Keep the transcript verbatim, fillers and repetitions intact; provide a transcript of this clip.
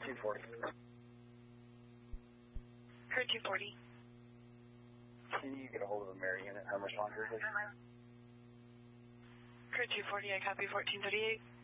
two forty. Code two forty. Can you get a hold of a Mary unit? How much longer is it? Code two forty, I copy fourteen thirty-eight.